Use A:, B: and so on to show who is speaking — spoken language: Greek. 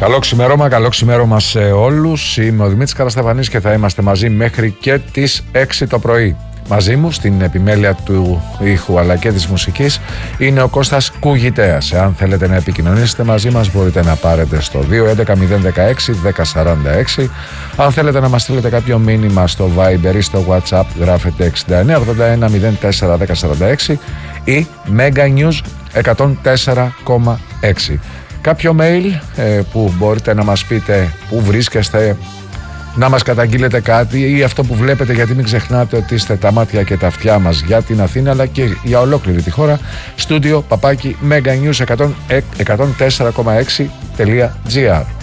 A: Καλό ξημέρωμα σε όλους. Είμαι ο Δημήτρης Καραστεφανής και θα είμαστε μαζί μέχρι και τις 6 το πρωί. Μαζί μου στην επιμέλεια του ήχου αλλά και της μουσικής είναι ο Κώστας Κουγητέας. Εάν θέλετε να επικοινωνήσετε μαζί μας μπορείτε να πάρετε στο 211-016-1046. Αν θέλετε να μας στείλετε κάποιο μήνυμα στο Viber ή στο WhatsApp γράφετε 6981-04-1046 ή Mega News 104,6. Κάποιο mail που μπορείτε να μας πείτε που βρίσκεστε, να μας καταγγείλετε κάτι ή αυτό που βλέπετε, γιατί μην ξεχνάτε ότι είστε τα μάτια και τα αυτιά μας για την Αθήνα αλλά και για ολόκληρη τη χώρα. Στούντιο @meganews104,6.gr.